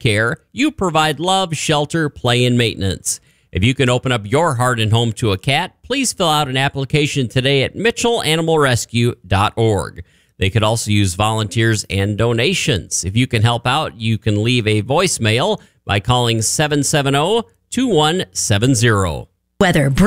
Care, you provide love, shelter, play, and maintenance. If you can open up your heart and home to a cat, please fill out an application today at mitchellanimalrescue.org. They could also use volunteers and donations. If you can help out, you can leave a voicemail by calling 770-2170. Weather.